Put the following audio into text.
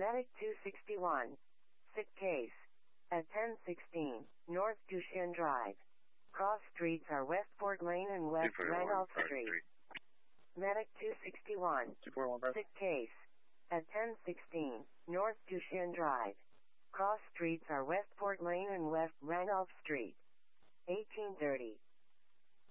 Medic 261. Sick case. At 1016 North Dushan Drive. Cross streets are Westport Lane and West Randolph Street. Medic 261. Sick case. At 1016 North Dushan Drive. Cross streets are Westport Lane and West Randolph Street. 1830.